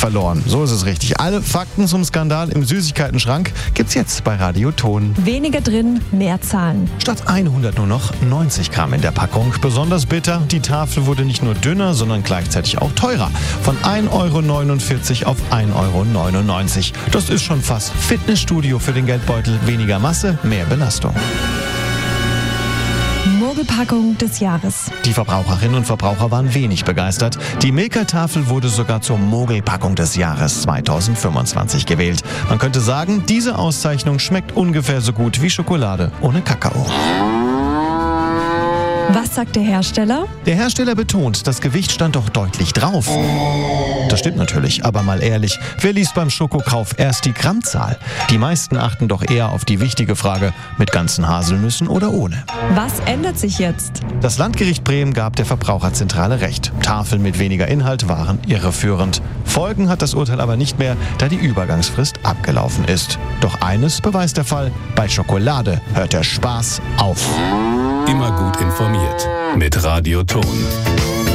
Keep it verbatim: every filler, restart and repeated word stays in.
verloren. So ist es richtig. Alle Fakten zum Skandal im Süßigkeiten-Schrank gibt's jetzt bei Radio Ton. Weniger drin, mehr zahlen. Statt hundert nur noch neunzig Gramm in der Packung. Besonders bitter, die Tafel wurde nicht nur dünner, sondern gleichzeitig auch teurer. Von ein Euro neunundvierzig auf ein Euro neunundneunzig. Das ist schon fast Fitnessstudio für den Geldbeutel. Weniger Masse, mehr Belastung. Mogelpackung des Jahres. Die Verbraucherinnen und Verbraucher waren wenig begeistert. Die Milka-Tafel wurde sogar zur Mogelpackung des Jahres zweitausendfünfundzwanzig gewählt. Man könnte sagen, diese Auszeichnung schmeckt ungefähr so gut wie Schokolade ohne Kakao. Was sagt der Hersteller? Der Hersteller betont, das Gewicht stand doch deutlich drauf. Das stimmt natürlich, aber mal ehrlich, wer liest beim Schokokauf erst die Grammzahl? Die meisten achten doch eher auf die wichtige Frage, mit ganzen Haselnüssen oder ohne. Was ändert sich jetzt? Das Landgericht Bremen gab der Verbraucherzentrale recht. Tafeln mit weniger Inhalt waren irreführend. Folgen hat das Urteil aber nicht mehr, da die Übergangsfrist abgelaufen ist. Doch eines beweist der Fall, bei Schokolade hört der Spaß auf. Immer gut informiert mit Radio Ton.